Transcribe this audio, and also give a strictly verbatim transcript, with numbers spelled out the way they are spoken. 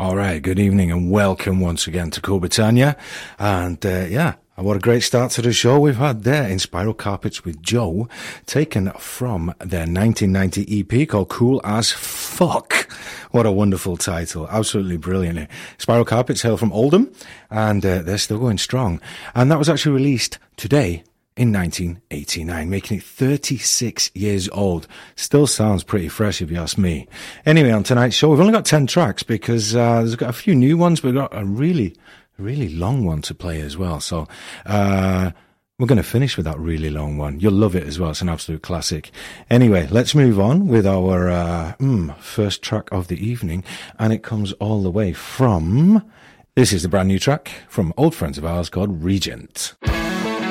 All right, good evening and welcome once again to Cool Britannia. And uh, yeah, what a great start to the show we've had there in Spiral Carpets with Joe, taken from their nineteen ninety E P called Cool as Fuck. What a wonderful title. Absolutely brilliant. Spiral Carpets hail from Oldham, and uh, they're still going strong. And that was actually released today in nineteen eighty-nine, making it thirty-six years old. Still sounds pretty fresh if you ask me. Anyway, on tonight's show, we've only got ten tracks because uh, there's got a few new ones, but we've got a really, really long one to play as well. So uh we're going to finish with that really long one. You'll love it as well. It's an absolute classic. Anyway, let's move on with our uh, mm, first track of the evening, and it comes all the way from... This is the brand new track from old friends of ours called Regent.